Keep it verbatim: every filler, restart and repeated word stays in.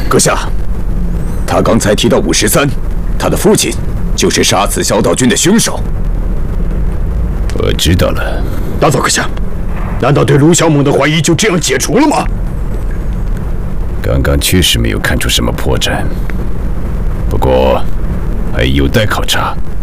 阁下，他刚才提到五十三，他的父亲就是杀死萧道君的凶手。 我知道了。 大嫂阁下，难道对卢小猛的怀疑就这样解除了吗？ 刚刚确实没有看出什么破绽，不过还有待考察。